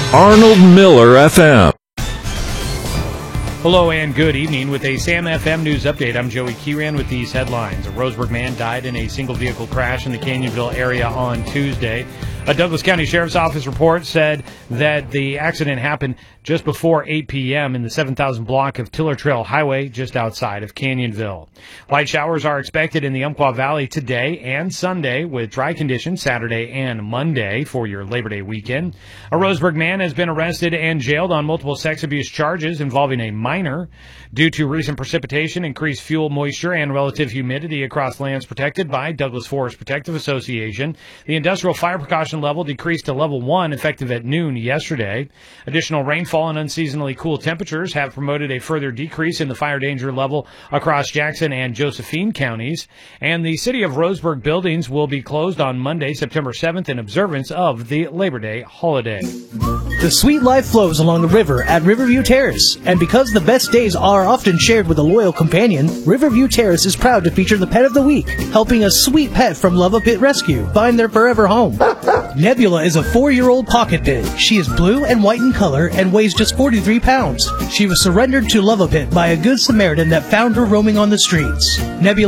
Arnold Miller FM. Hello and good evening. With a SAM FM news update, I'm Joey Kieran with these headlines. A Roseburg man died in a single vehicle crash in the Canyonville area on Tuesday. A Douglas County Sheriff's Office report said that the accident happened just before 8 p.m. in the 7,000 block of Tiller Trail Highway just outside of Canyonville. Light showers are expected in the Umpqua Valley today and Sunday with dry conditions Saturday and Monday for your Labor Day weekend. A Roseburg man has been arrested and jailed on multiple sex abuse charges involving a minor due to recent precipitation, increased fuel moisture, and relative humidity across lands protected by Douglas Forest Protective Association. The industrial fire precaution level decreased to level 1 effective at noon yesterday. Additional rainfall and unseasonably cool temperatures have promoted a further decrease in the fire danger level across Jackson and Josephine counties. And the city of Roseburg buildings will be closed on Monday, September 7th in observance of the Labor Day holiday. The sweet life flows along the river at Riverview Terrace, and because the best days are often shared with a loyal companion, Riverview Terrace is proud to feature the Pet of the Week, helping a sweet pet from Love a Pit Rescue find their forever home. Nebula is a 4-year-old pocket pit. She is blue and white in color and weighs just 43 pounds. She was surrendered to Love a Pit by a good Samaritan that found her roaming on the streets. Nebula